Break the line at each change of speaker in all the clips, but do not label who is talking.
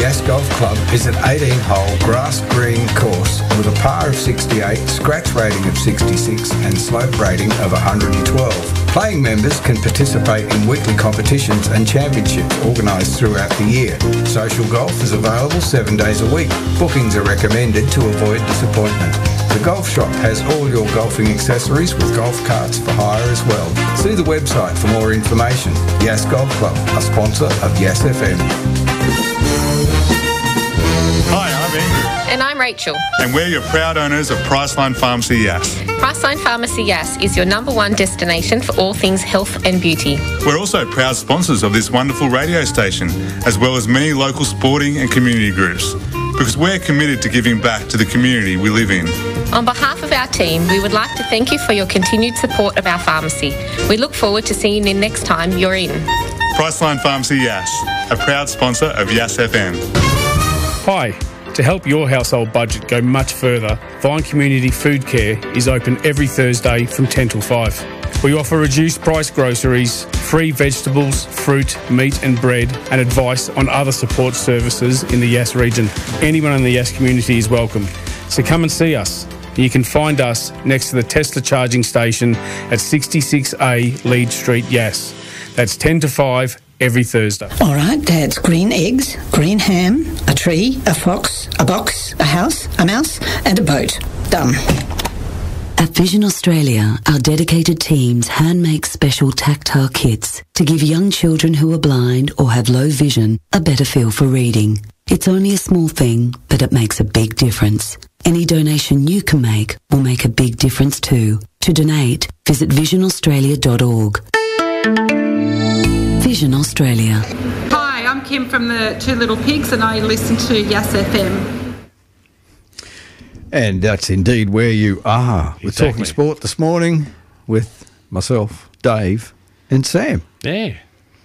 Yass Golf Club is an 18-hole grass green course with a par of 68, scratch rating of 66 and slope rating of 112. Playing members can participate in weekly competitions and championships organised throughout the year. Social golf is available 7 days a week. Bookings are recommended to avoid disappointment. The golf shop has all your golfing accessories with golf carts for hire as well. See the website for more information. Yass Golf Club, a sponsor of Yass FM.
Hi, I'm Andrew.
And I'm Rachel.
And we're your proud owners of Priceline Pharmacy Yass.
Priceline Pharmacy Yass is your #1 destination for all things health and beauty.
We're also proud sponsors of this wonderful radio station, as well as many local sporting and community groups, because we're committed to giving back to the community we live in.
On behalf of our team, we would like to thank you for your continued support of our pharmacy. We look forward to seeing you next time you're in.
Priceline Pharmacy Yass, a proud sponsor of Yass FM.
Hi. To help your household budget go much further, Vine Community Food Care is open every Thursday from 10 till 5. We offer reduced price groceries, free vegetables, fruit, meat and bread, and advice on other support services in the Yass region. Anyone in the Yass community is welcome. So come and see us. You can find us next to the Tesla charging station at 66A Lead Street, Yass. That's 10 to 5 every Thursday.
All right, Dad's green eggs, green ham, a tree, a fox, a box, a house, a mouse, and a boat. Done.
At Vision Australia, our dedicated teams hand-make special tactile kits to give young children who are blind or have low vision a better feel for reading. It's only a small thing, but it makes a big difference. Any donation you can make will make a big difference too. To donate, visit visionaustralia.org. Vision Australia.
Hi, I'm Kim from the Two Little Pigs and I listen to Yass FM.
And that's indeed where you are. We're talking sport this morning with myself, Dave and Sam.
Yeah.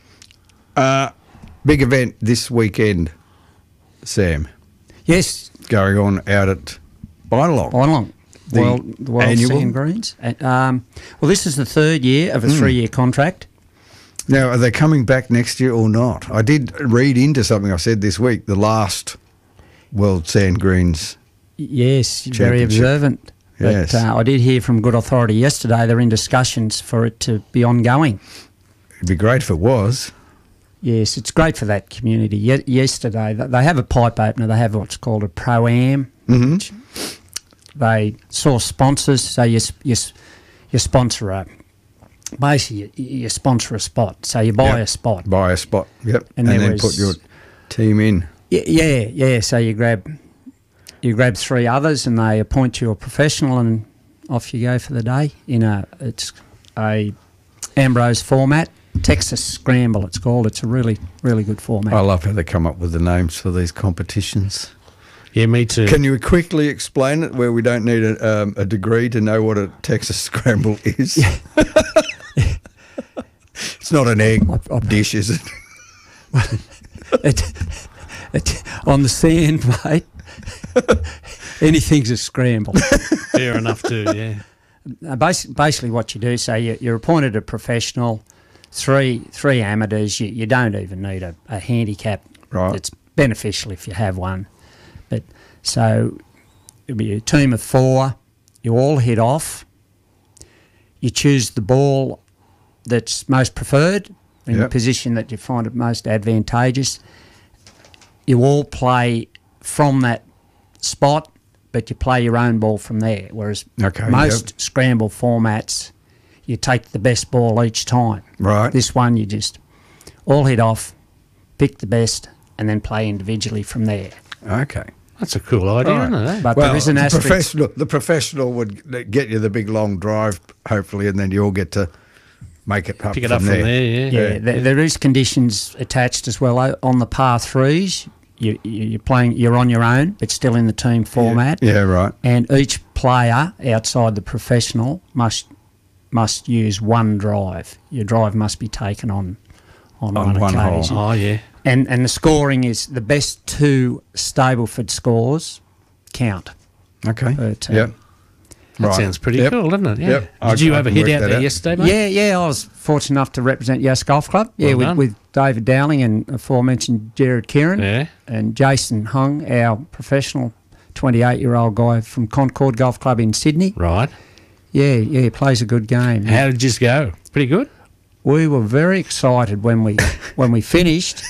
Big event this weekend, Sam.
Yes.
Going on out at Bynalong.
Bynalong. The World Sand Greens. Well, this is the third year of a 3-year contract.
Now, are they coming back next year or not? I did read into something I said this week, the last World Sand Greens.
Yes, very observant.
Yes.
But I did hear from good authority yesterday they're in discussions for it to be ongoing.
It'd be great if it was.
Yes, it's great for that community. Yesterday, they have a pipe opener. They have what's called a Pro-Am.
Mm-hmm.
They saw sponsors. So you sponsor basically you sponsor a spot. So you buy a spot.
Buy a spot, yep. And then put your team in.
Yeah. So you grab 3 others and they appoint you a professional and off you go for the day. It's a Ambrose format. Texas Scramble, it's called. It's a really, really good format.
I love how they come up with the names for these competitions.
Yeah, me too.
Can you quickly explain it where we don't need a degree to know what a Texas Scramble is? Yeah. It's not an egg dish, is it?
It on the sand, mate. Anything's a scramble.
Fair enough too, yeah.
Basically what you do, so you're appointed a professional, three amateurs. You don't even need a handicap.
Right.
It's beneficial if you have one. But so it'll be a team of 4. You all hit off. You choose the ball that's most preferred in the position that you find it most advantageous. You all play from that spot, but you play your own ball from there. Whereas most scramble formats, you take the best ball each time.
Right.
This one, you just all hit off, pick the best, and then play individually from there.
Okay.
That's a cool idea, isn't it?
But there is an asterisk.
The professional would get you the big long drive, hopefully, and then you all get to make it up
Pick it up from there,
Yeah, there is conditions attached as well. On the par 3s, you're on your own, but still in the team format.
Yeah, right.
And each player outside the professional must use one drive. Your drive must be taken on one occasion.
Hole. Oh, yeah.
And the scoring is the best 2 Stableford scores count.
Okay.
Per team.
Yep.
That sounds pretty cool, doesn't it? Yeah.
Yep.
Did you
I
have a
can
hit
work
out
that
there
out.
yesterday, mate?
Yeah. I was fortunate enough to represent Yass Golf Club. Yeah,
Well done.
with David Dowling and aforementioned Jared Kieran.
Yeah.
And Jason Hung, our professional 28-year-old guy from Concord Golf Club in Sydney.
Right.
Yeah, plays a good game.
How did you go? Pretty good?
We were very excited when we finished,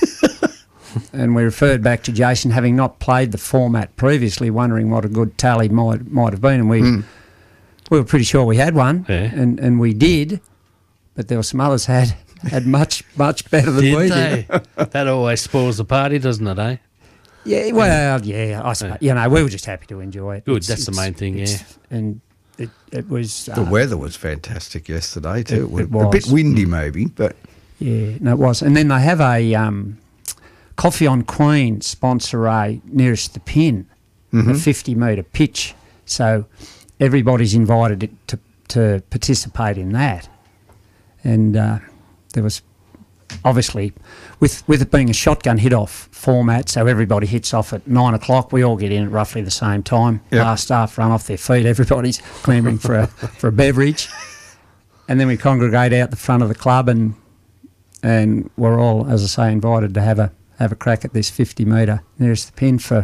and we referred back to Jason, having not played the format previously, wondering what a good tally might have been, and we were pretty sure we had one, and we did, but there were some others had much better than we did.
That always spoils the party, doesn't it, eh?
Yeah, well, yeah, I suppose. You know, we were just happy to enjoy it.
Good, that's the main thing, yeah.
And it was...
The weather was fantastic yesterday too.
It
A bit
was.
windy maybe, but...
Yeah, no, it was. And then they have a Coffee on Queen sponsor a nearest the pin, a 50-metre pitch. So everybody's invited to participate in that. And there was obviously, with it being a shotgun hit-off format, so everybody hits off at 9 o'clock, we all get in at roughly the same time.
Yep.
Our staff run off their feet, everybody's clamouring for a beverage. And then we congregate out the front of the club and we're all, as I say, invited to have a crack at this 50-metre nearest the pin for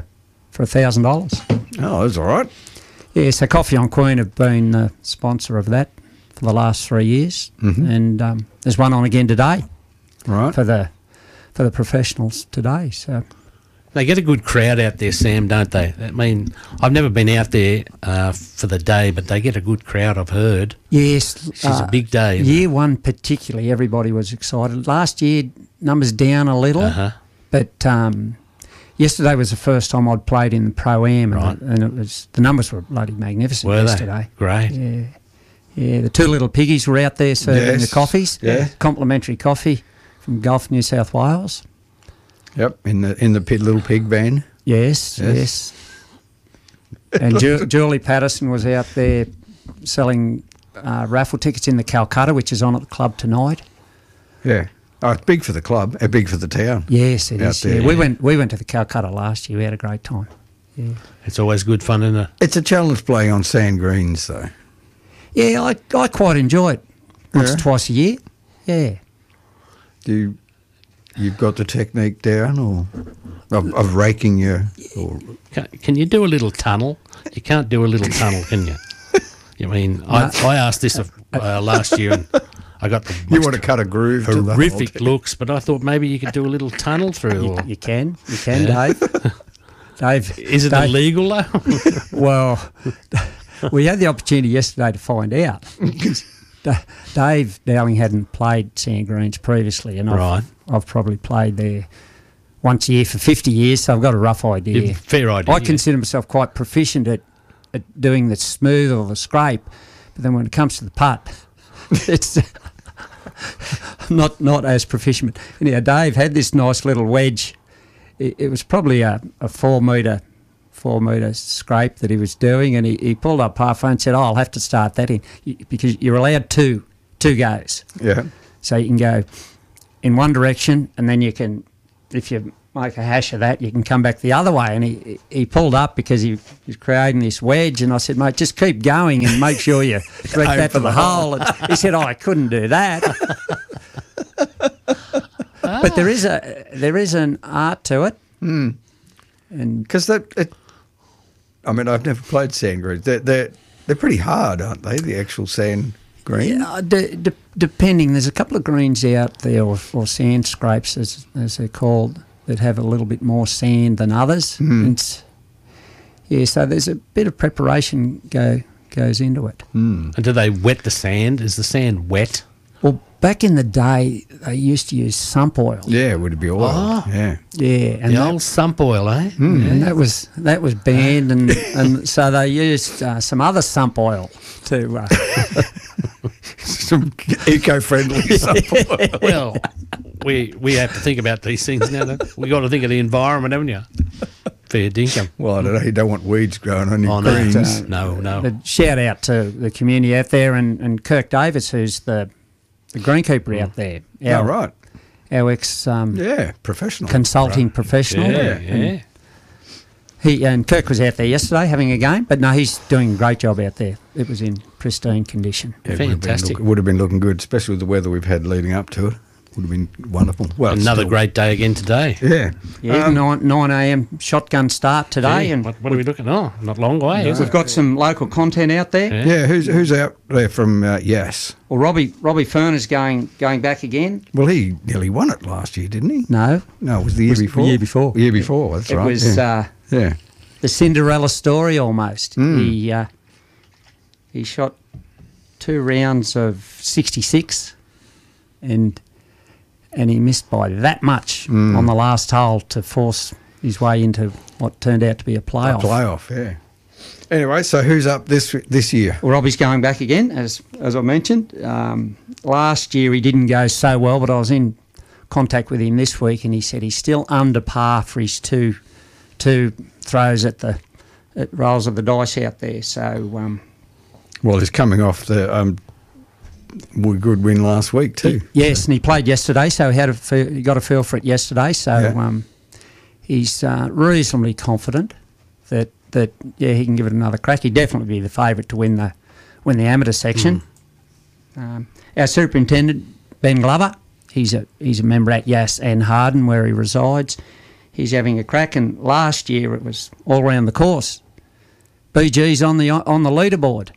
$1,000.
Oh, that's all right.
Yeah, so Coffee on Queen have been the sponsor of that for the last 3 years, and there's one on again today,
right?
For the professionals today. So
they get a good crowd out there, Sam, don't they? I mean, I've never been out there for the day, but they get a good crowd. I've heard.
Yes,
it's a big day.
Year one particularly, everybody was excited. Last year, numbers down a little, but yesterday was the first time I'd played in the Pro-Am, and it was, the numbers were bloody magnificent yesterday.
Great.
Yeah, the two little piggies were out there serving the coffees.
Yeah.
Complimentary coffee from Gulf, New South Wales.
Yep, in the little pig van.
Yes. And Julie Patterson was out there selling raffle tickets in the Calcutta, which is on at the club tonight.
Yeah. Oh, it's big for the club, big for the town.
Yes, it
out
is.
there.
Yeah. We went to the Calcutta last year. We had a great time. Yeah.
It's always good fun, isn't it?
It's a challenge playing on sand greens, though.
Yeah, I quite enjoy it once or twice a year. Yeah.
You've got the technique down, or of raking your... Or
can you do a little tunnel? You can't do a little tunnel, can you? I mean, I asked this last year and I got the
you want to cut a groove to the
horrific looks, but I thought maybe you could do a little tunnel through.
You can, Dave. Dave.
Is it illegal, though?
Well, we had the opportunity yesterday to find out. Dave Dowling hadn't played sand greens previously, and I've probably played there once a year for 50 years, so I've got a rough idea.
Fair idea.
I consider myself quite proficient at doing the smooth or the scrape, but then when it comes to the putt, it's not as proficient. Anyhow, Dave had this nice little wedge. It was probably a 4 metre scrape that he was doing, and he pulled up halfway and said, I'll have to start that in, because you're allowed two goes.
Yeah.
So you can go in one direction, and then you can, if you make a hash of that, you can come back the other way. And he pulled up because he was creating this wedge, and I said, mate, just keep going and make sure you direct that to the hole. And he said, I couldn't do that. But there is an art to it.
And because I mean, I've never played sand greens. They're pretty hard, aren't they? The actual sand green.
Yeah, depending. There's a couple of greens out there, or sand scrapes, as they're called, that have a little bit more sand than others. So there's a bit of preparation goes into it.
And do they wet the sand? Is the sand wet?
Well, back in the day, they used to use sump oil.
Yeah, would it be oil?
Oh.
Yeah.
And
the old sump oil, eh?
And that was banned, and so they used some other sump oil to
some eco-friendly sump oil.
Well, we have to think about these things now. We got to think of the environment, haven't you? Fair dinkum.
Well, I don't know. You don't want weeds growing on your greens.
No.
But shout out to the community out there, and Kirk Davis, who's the greenkeeper out there.
Right.
Our ex
professional
consulting professional.
Yeah.
And Kirk was out there yesterday having a game, but no, he's doing a great job out there. It was in pristine condition.
Yeah, fantastic.
Would have been looking good, especially with the weather we've had leading up to it. Would have been wonderful. Well,
another great day again today.
Yeah.
9 a.m. shotgun start today.
Yeah,
and
what are we looking at? Oh, not long way.
No. We've got some local content out there.
Yeah, who's out there from Yass?
Well, Robbie Fern is going back again.
Well, he nearly won it last year, didn't he?
No.
No, it was the year before.
The year before.
The year before, that's right.
It was the Cinderella story almost. He shot 2 rounds of 66 and he missed by that much on the last hole to force his way into what turned out to be a playoff.
A playoff, yeah. Anyway, so who's up this year?
Well, Robbie's going back again, as I mentioned. Last year he didn't go so well, but I was in contact with him this week, and he said he's still under par for his two throws at rolls of the dice out there. So,
well, he's coming off the good win last week too.
Yes, and he played yesterday, so he got a feel for it yesterday. So he's reasonably confident that he can give it another crack. He'd definitely be the favourite to win the amateur section. Our superintendent, Ben Glover, he's a member at Yass and Harden where he resides. He's having a crack, and last year it was all around the course. BG's on the leaderboard,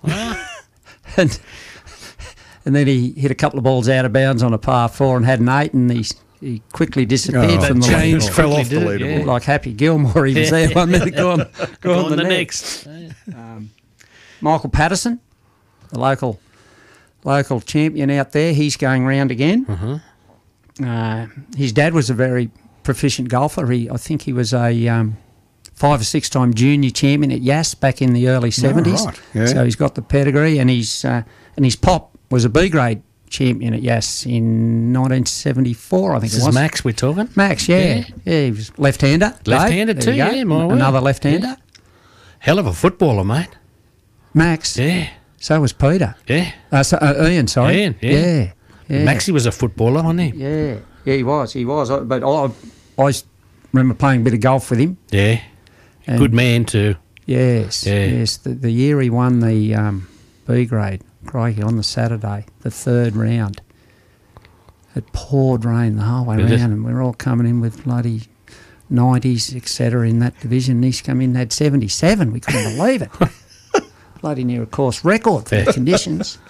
and then he hit a couple of balls out of bounds on a par 4 and had an 8, and he quickly disappeared from the leaderboard.
Fell off the leaderboard.
Like Happy Gilmore, he was there 1 minute, go on the next. Michael Patterson, the local champion out there, he's going round again. His dad was a very proficient golfer. I think he was a 5 or 6 time junior champion at Yass back in the early 70s.
Right. Yeah.
So he's got the pedigree, and his pop was a B grade champion at Yass in 1974, I think
this
it was.
Is Max we're talking?
Max, yeah. He was left-hander.
Left-hander too, yeah, my word.
Another left-hander.
Yeah. Hell of a footballer, mate.
Max.
Yeah.
So was Peter.
Yeah.
Ian, sorry.
Ian, yeah.
Yeah.
Maxie was a footballer, wasn't he?
Yeah, he was. But I remember playing a bit of golf with him.
Yeah. Good man too.
Yes, yes. The year he won the B grade, crikey, on the Saturday, the 3rd round, it poured rain the whole way round, and we were all coming in with bloody 90s, etc. in that division. He's come in and had 77. We couldn't believe it. Bloody near a course record for the conditions.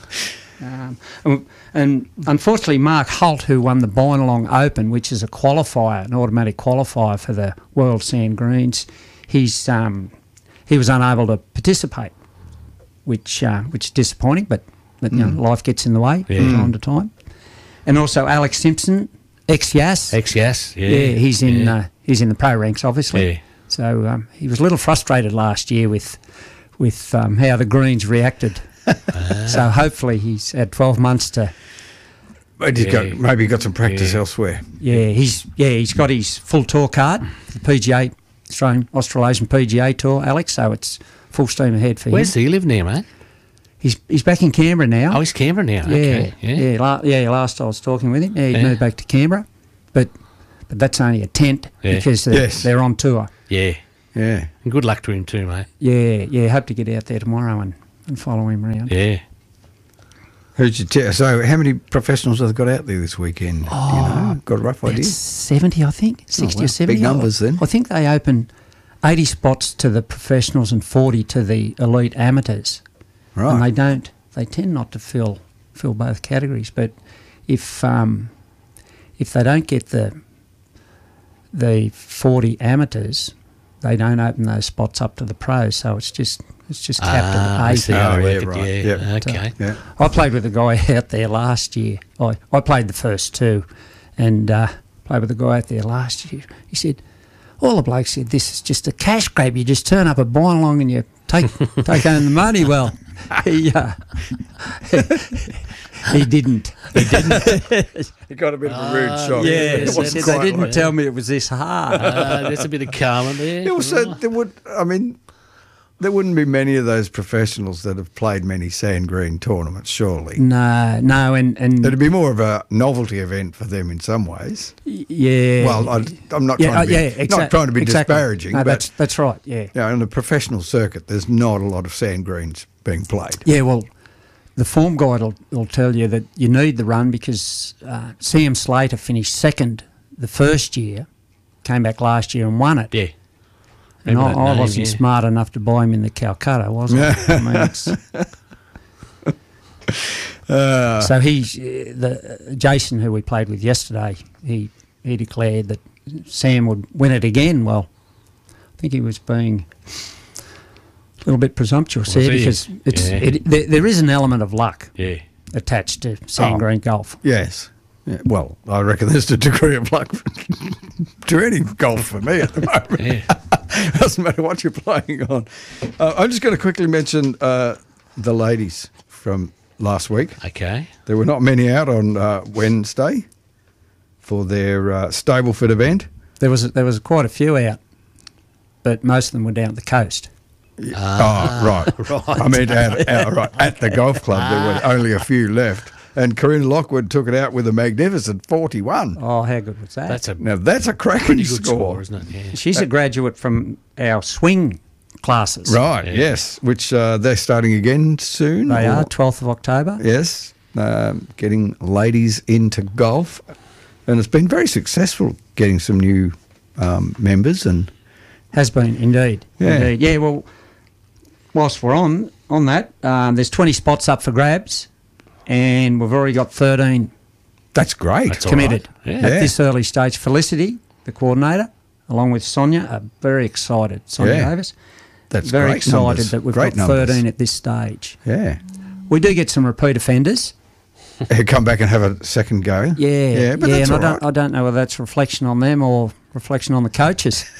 And unfortunately, Mark Holt, who won the Bynalong Open, which is a qualifier, an automatic qualifier for the World Sand Greens, he was unable to participate, which is disappointing, but you know, life gets in the way from time to time. And also Alex Simpson, ex-Yass.
Ex-Yass,
yeah. He's in the pro ranks, obviously. Yeah. So he was a little frustrated last year with how the Greens reacted. So hopefully he's had 12 months to.
But maybe got some practice elsewhere.
Yeah, he's got his full tour card, the PGA Australasian PGA Tour, Alex. So it's full steam ahead for him.
Where's he live now, mate?
He's back in Canberra now.
Oh, he's Canberra now.
Yeah,
okay.
Last I was talking with him, he moved back to Canberra, but that's only a tent because they're on tour.
Yeah. And good luck to him too, mate.
Yeah. Hope to get out there tomorrow and follow him around.
Yeah.
So how many professionals have they got out there this weekend? Do you know? Got a rough idea?
70, I think. 60 or 70.
Big numbers then.
I think they open 80 spots to the professionals and 40 to the elite amateurs.
Right.
And they tend not to fill both categories. But if they don't get the 40 amateurs, they don't open those spots up to the pros. So it's just capped at 80.
Okay.
I played with a guy out there last year. I played the first 2 and played with a guy out there last year. He said, all the blokes said, this is just a cash grab. You just turn up a Bynalong and you take home the money. Well, he didn't.
He got a bit of a rude shock.
Yeah, they didn't tell me it was this hard.
There's a bit of karma there.
Also, there would, I mean, there wouldn't be many of those professionals that have played many sand green tournaments, surely.
No, and
it'd be more of a novelty event for them in some ways.
Yeah.
Well, I'm not trying to be disparaging.
No,
but
that's right. Yeah.
On the professional circuit, there's not a lot of sand greens being played.
Yeah. Well, the form guide will tell you that you need the run because Sam Slater finished second the first year, came back last year and won it.
Yeah.
And I wasn't smart enough to buy him in the Calcutta, was I? I mean, so Jason, who we played with yesterday, he declared that Sam would win it again. Well, I think he was being a little bit presumptuous there because there is an element of luck attached to sand green golf.
Yes. Yeah, well, I reckon there's a degree of luck to any golf for me at the moment. Yeah. Doesn't matter what you're playing on. I'm just going to quickly mention the ladies from last week.
Okay.
There were not many out on Wednesday for their Stableford event.
There was quite a few out, but most of them were down at the coast.
Right. I mean, at the golf club, there were only a few left. And Karina Lockwood took it out with a magnificent 41.
Oh, how good was that?
That's a cracking
good score, isn't it? Yeah.
She's a graduate from our swing classes.
Right, yes, which they're starting again soon.
They are, 12th of October.
Yes, getting ladies into golf. And it's been very successful getting some new members. And
has been, indeed.
Yeah.
Indeed. Yeah, well, whilst we're on that, there's 20 spots up for grabs. And we've already got 13.
That's great.
That's committed at this early stage. Felicity, the coordinator, along with Sonia, are very excited. Sonia Davis.
That's
very
great
excited
numbers.
that we've
great
got
numbers.
13 at this stage.
Yeah.
We do get some repeat offenders.
Who come back and have a second go.
Yeah.
But that's all right.
I don't know whether that's reflection on them or reflection on the coaches.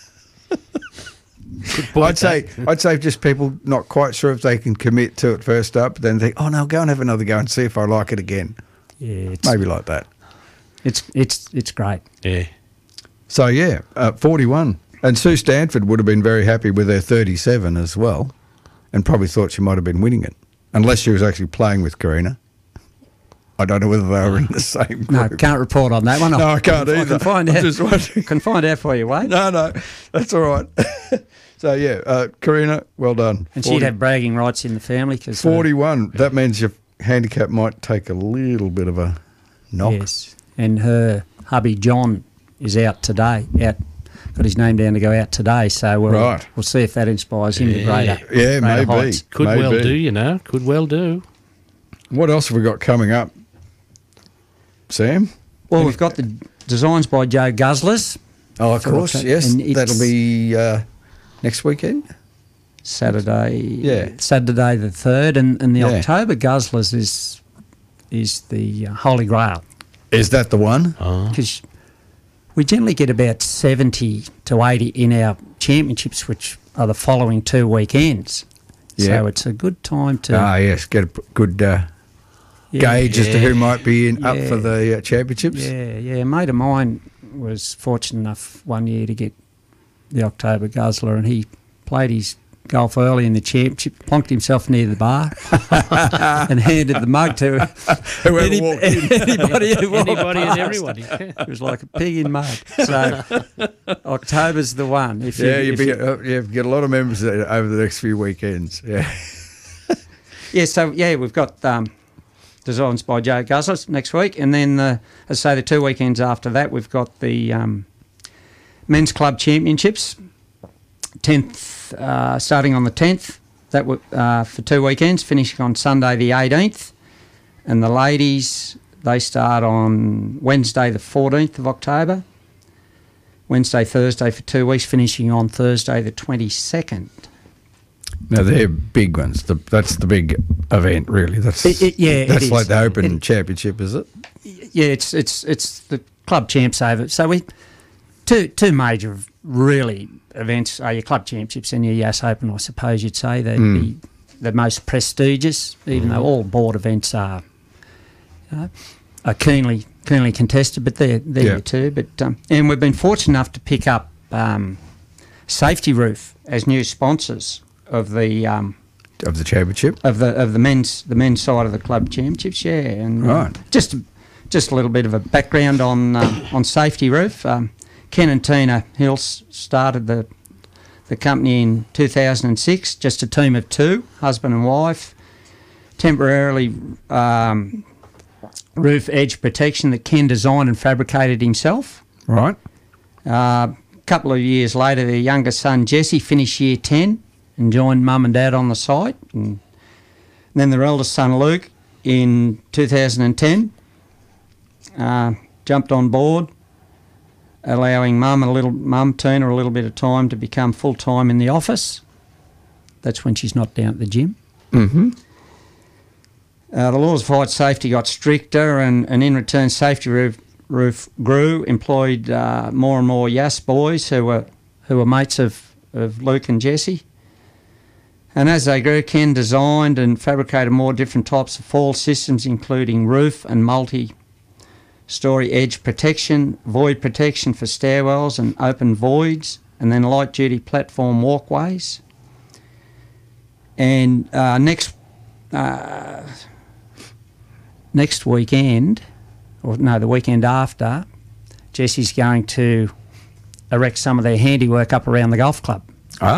I'd say just people not quite sure if they can commit to it first up, but then think, oh no, go and have another go and see if I like it again.
Yeah,
maybe like that.
It's great.
Yeah.
So 41, and Sue Stanford would have been very happy with her 37 as well, and probably thought she might have been winning it, unless she was actually playing with Karina. I don't know whether they were in the same group.
No, can't report on that one.
No, I can't either.
I can find out. Can find out for you, Wade.
No, that's all right. So, Karina, well done.
And she'd have bragging rights in the family.
41, that means your handicap might take a little bit of a knock.
Yes, and her hubby John is out today, got his name down to go out today, so we'll see if that inspires him to greater
maybe.
heights.
Could well do.
What else have we got coming up, Sam?
Well, we've got the designs by Joe Guzzlers.
Oh, of course, yes. That'll be next weekend?
Saturday.
Yeah.
Saturday the 3rd. And the October Guzzlers is the Holy Grail.
Is that the one?
Because we generally get about 70 to 80 in our championships, which are the following 2 weekends.
Yeah.
So it's a good time to...
get a good... gauge as to who might be up for the championships.
Yeah. A mate of mine was fortunate enough one year to get the October Guzzler, and he played his golf early in the championship, plonked himself near the bar and handed the mug to anybody who walked
and everyone.
It was like a pig in mud. So October's the one.
You get a lot of members over the next few weekends. Yeah.
We've got... designs by Joe Guzzlers next week, and then, as I say, the 2 weekends after that, we've got the Men's Club Championships, 10th, starting on the 10th, that for 2 weekends, finishing on Sunday the 18th, and the ladies, they start on Wednesday the 14th of October, Wednesday, Thursday for 2 weeks, finishing on Thursday the 22nd.
Now they're big ones. That's the big event, really. That's like the Open Championship, is it?
Yeah, it's the club champs over. So we two major really events are your club championships and your US Open. I suppose you'd say they're the most prestigious, even though all board events are keenly contested. But they're your two. But and we've been fortunate enough to pick up Safety Roof as new sponsors of the
championship
of the men's side of the club championships. Yeah, and
right.
Just a little bit of a background on Safety Roof. Ken and Tina Hills started the company in 2006, just a team of two, husband and wife, temporarily roof edge protection that Ken designed and fabricated himself.
Right.
A couple of years later, their youngest son, Jesse, finished year 10 and joined mum and dad on the site. And then their eldest son, Luke, in 2010, jumped on board, allowing mum Tina a little bit of time to become full-time in the office. That's when she's not down at the gym.
Mm-hmm.
The laws of height safety got stricter, and in return, Safety Roof grew, employed more and more Yass boys who were mates of Luke and Jesse. And as they grew, Ken designed and fabricated more different types of fall systems, including roof and multi-storey edge protection, void protection for stairwells and open voids, and then light-duty platform walkways. And next weekend, or no, the weekend after, Jesse's going to erect some of their handiwork up around the golf club.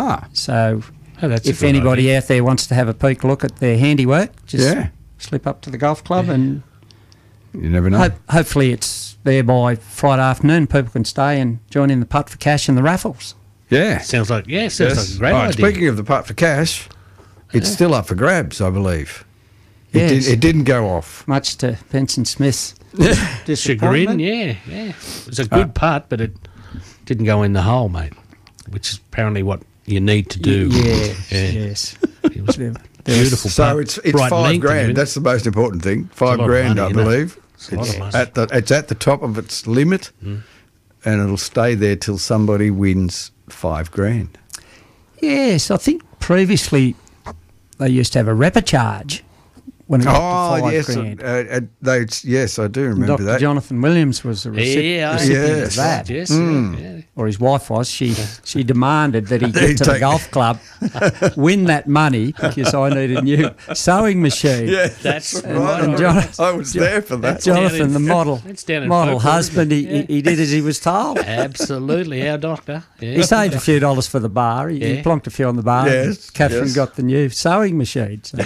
So if anybody out there wants to have a peek look at their handiwork, just slip up to the golf club and
you never know.
Hopefully it's there by Friday afternoon. People can stay and join in the putt for cash and the raffles.
Yeah.
Sounds like a great idea.
Speaking of the putt for cash, it's still up for grabs, I believe.
Yes.
It didn't go off.
Much to Benson Smith's
chagrin, yeah. It was a good putt, but it didn't go in the hole, mate, which is apparently what you need to do.
Yes.
It was beautiful.
So
putt.
it's
Bright
$5,000. That's the most important thing. $5,000, I believe. It's at the top of its limit, and it'll stay there till somebody wins $5,000.
Yes, I think previously they used to have a repper charge. When it got to $5,000.
Yes, I do remember
Dr.
that.
Jonathan Williams was the recipient of that.
Yes,
or his wife was. She demanded that he get to the golf club, win that money because I need a new sewing machine.
Yeah, that's right.
And
I was there for that.
Model husband, he did as he was told.
Absolutely, our doctor. Yeah.
He saved a few dollars for the bar. He plonked a few on the bar.
Yes,
Catherine got the new sewing machine. So.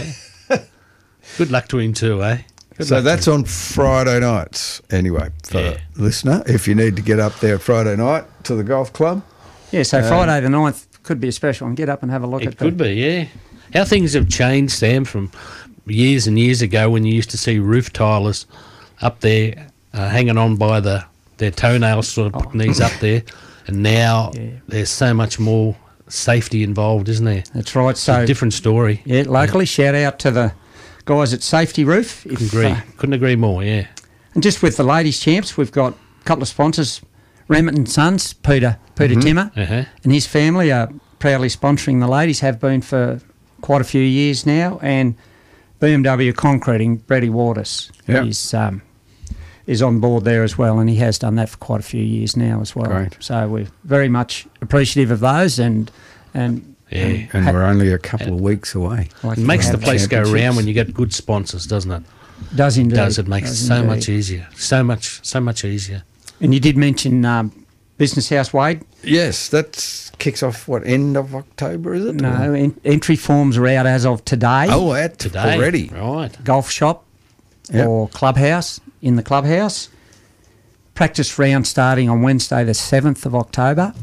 Good luck to him too, eh?
So that's on Friday nights, anyway, for the listener. If you need to get up there Friday night to the golf club.
Yeah, so Friday the 9th could be a special one. Get up and have a look at it.
It could be, yeah. How things have changed, Sam, from years and years ago when you used to see roof tilers up there hanging on by their toenails, sort of putting these up there. And now there's so much more safety involved, isn't there?
That's right.
It's a different story.
Yeah, locally, shout out to the guys at Safety Roof.
Couldn't agree more, yeah.
And just with the ladies' champs, we've got a couple of sponsors, Remington Sons, Peter Timmer and his family are proudly sponsoring the ladies, have been for quite a few years now, and BMW Concreting, Brady Waters is on board there as well, and he has done that for quite a few years now as well.
Great.
So we're very much appreciative of those and
we're only a couple of weeks away.
It makes the place go round when you get good sponsors, doesn't it?
Does indeed.
It makes it so much easier. So much easier.
And you did mention Business House Wade.
Yes, that kicks off, end of October, is it?
No, entry forms are out as of today.
Oh, today already.
Right.
Golf shop or clubhouse, in the clubhouse. Practice round starting on Wednesday the 7th of October.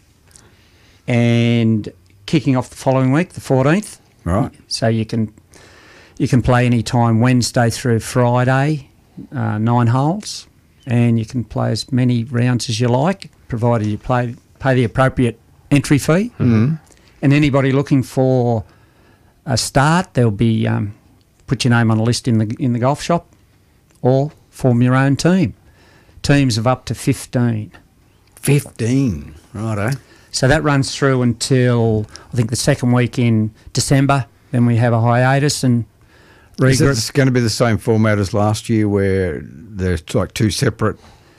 And kicking off the following week, the 14th.
Right.
So you can play any time Wednesday through Friday, 9 holes, and you can play as many rounds as you like, provided you pay the appropriate entry fee.
Mm-hmm.
And anybody looking for a start, there'll be put your name on a list in the golf shop, or form your own team. Teams of up to 15.
15, righto.
So that runs through until, I think, the second week in December. Then we have a hiatus and regroup.
Is it going to be the same format as last year where there's like two separate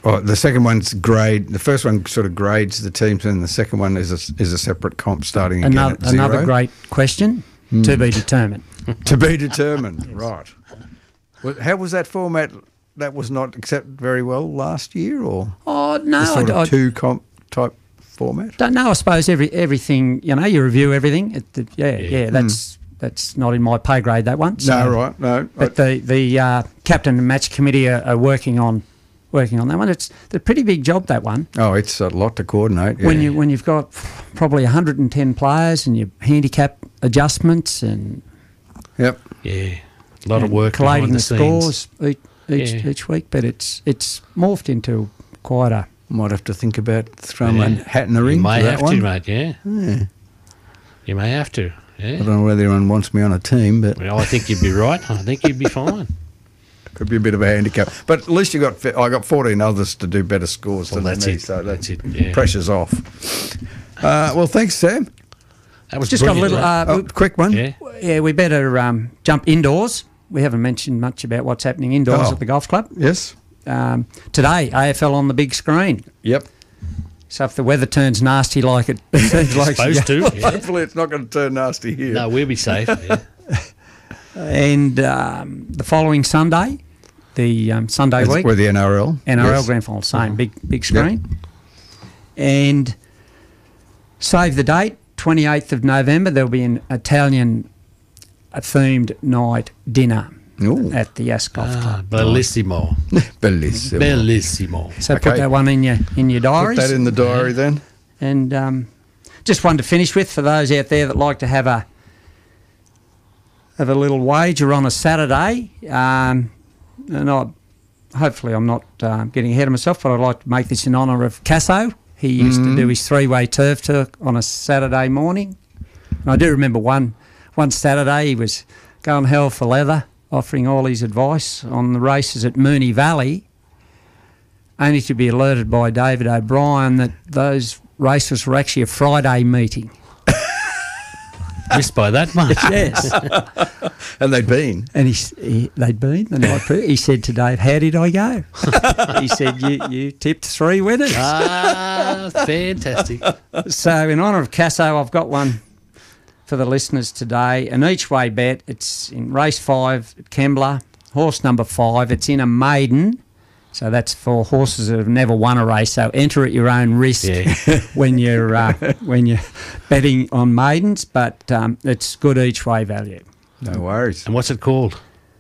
Oh, the second one's grade. The first one sort of grades the teams, and the second one is a separate comp starting again at 0.
Another great question. To be determined.
To be determined. Right. Well, how was that format? That was not accepted very well last year, or
Oh no,
the sort of two comp type format?
Don't know. I suppose everything. You review everything. That's not in my pay grade. That one. So,
No, right. No.
But the captain and match committee are working on that one. It's a pretty big job, that one.
Oh, it's a lot to coordinate. Yeah.
When you've got probably 110 players and your handicap adjustments and
Yep.
Yeah, a lot of work
collating
behind
the
the scenes.
scores each week, but it's morphed into quite a.
Might have to think about throwing my hat in the ring.
You may
for that
have
one.
to, mate. Yeah. You may have to.
I
Yeah.
don't know whether anyone wants me on a team, but
Well, I think you'd be right. I think you'd be fine.
could be a bit of a handicap. But at least I got 14 others to do better scores
Well,
than
that's
me,
it.
so
That's it. Yeah.
pressure's off. Well, thanks, Sam.
That was
Just got a
brilliant,
little.
mate.
Quick one.
Yeah.
We better jump indoors. We haven't mentioned much about what's happening indoors at the golf club.
Yes.
Today, AFL on the big screen.
Yep.
So if the weather turns nasty like it seems like
Supposed to. Yeah.
Hopefully it's not going to turn nasty here.
No, we'll be safe. Yeah.
And the following Sunday, the Sunday week,
With the NRL.
NRL
Yes.
Grand Final, same big screen. And save the date, 28th of November, there'll be an Italian themed night dinner
Ooh.
at the Yass Golf Club.
Bellissimo.
Bellissimo.
Bellissimo.
So
Okay.
put that one in your diaries.
Put that in the diary then.
And just one to finish with for those out there that like to have a little wager on a Saturday. And hopefully I'm not getting ahead of myself, but I'd like to make this in honour of Casso. He used to do his three-way turf tour on a Saturday morning. And I do remember one Saturday he was going hell for leather, offering all his advice on the races at Moonee Valley, only to be alerted by David O'Brien that those races were actually a Friday meeting.
Missed by that much.
Yes.
And they'd been.
And they'd been the night pre. He said to Dave, "How did I go?" He said, "You tipped 3 winners."
Fantastic.
So in honour of Casso, I've got one for the listeners today. An each way bet. It's in race 5 at Kembla, horse number 5. It's in a maiden. So that's for horses that have never won a race. So enter at your own risk when you're betting on maidens. But it's good each way value.
No worries.
And what's it called?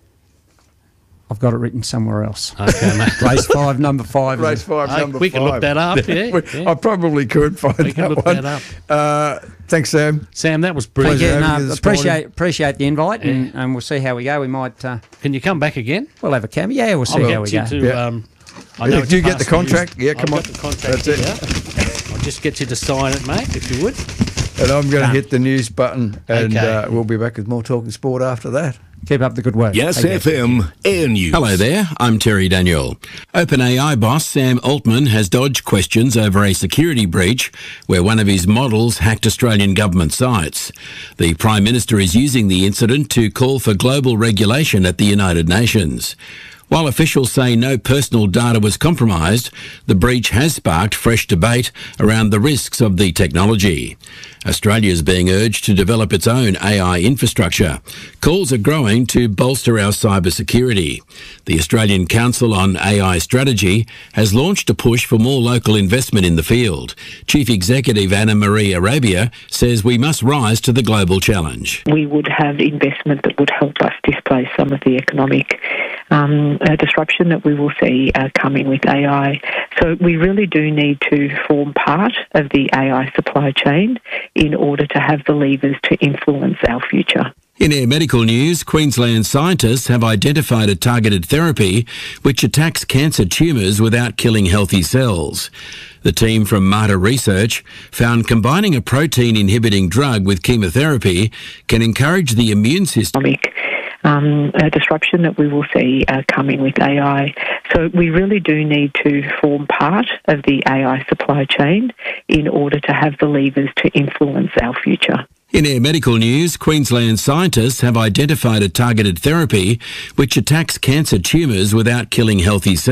I've got it written somewhere else.
Okay, mate.
Race 5, number 5.
Race 5, number 5.
We can look that up. Yeah.
I probably could find
We can
that
look
one.
that up.
Thanks, Sam.
Sam, that was brilliant.
Pleasure
Yeah,
having you this
appreciate the invite, and we'll see how we go. We might
Can you come back again?
we'll have a camera. Yeah, we'll see
I'll
how we
get
go.
you to,
Yeah.
I know
If
it's
you get the
past
contract,
use.
yeah, come
I've
on.
got the contract
That's
here. I'll just get you to sign it, mate, if you would.
And I'm going to hit the news button, and
Okay.
we'll be back with more Talking Sport after that.
Keep up the good work.
Yes
Thank you.
FM Air News.
Hello there, I'm Terry Daniel. OpenAI boss Sam Altman has dodged questions over a security breach where one of his models hacked Australian government sites. The Prime Minister is using the incident to call for global regulation at the United Nations. While officials say no personal data was compromised, the breach has sparked fresh debate around the risks of the technology. Australia is being urged to develop its own AI infrastructure. Calls are growing to bolster our cybersecurity. The Australian Council on AI Strategy has launched a push for more local investment in the field. Chief Executive Anna Marie Arabia says we must rise to the global challenge.
We would have investment that would help us displace some of the economic disruption that we will see coming with AI. So we really do need to form part of the AI supply chain in order to have the levers to influence our future.
In Air Medical News, Queensland scientists have identified a targeted therapy which attacks cancer tumours without killing healthy cells. The team from Mater Research found combining a protein-inhibiting drug with chemotherapy can encourage the immune system.
Disruption that we will see coming with AI. So we really do need to form part of the AI supply chain in order to have the levers to influence our future.
In Air Medical News, Queensland scientists have identified a targeted therapy which attacks cancer tumours without killing healthy cells.